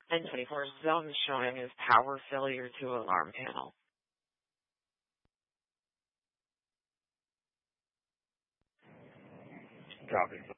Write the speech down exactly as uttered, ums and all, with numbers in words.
N twenty-four zone showing as power failure to alarm panel. Copy.